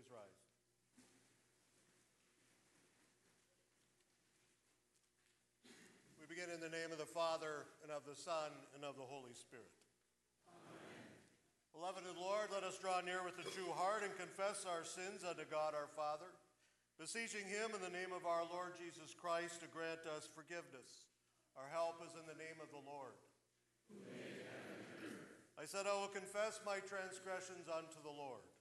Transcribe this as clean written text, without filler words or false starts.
Please rise. We begin in the name of the Father, and of the Son, and of the Holy Spirit. Amen. Beloved in the Lord, let us draw near with a true heart and confess our sins unto God our Father, beseeching him in the name of our Lord Jesus Christ to grant us forgiveness. Our help is in the name of the Lord. Who made heaven and earth. I said, I will confess my transgressions unto the Lord.